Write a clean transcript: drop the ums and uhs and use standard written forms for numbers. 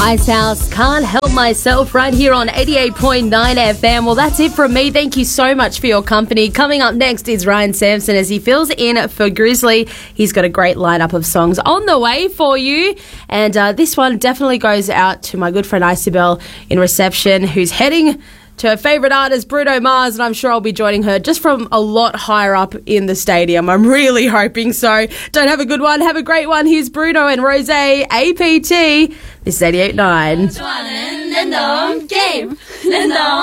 Ice House, Can't Help Myself, right here on 88.9 FM. Well, that's it from me. Thank you so much for your company. Coming up next is Ryan Sampson as he fills in for Grizzly. He's got a great lineup of songs on the way for you. And this one definitely goes out to my good friend Isabel in reception, who's heading to her favourite artist, Bruno Mars, and I'm sure I'll be joining her just from a lot higher up in the stadium. I'm really hoping so. Don't have a good one, have a great one. Here's Bruno and Rose, APT. This is 88.9.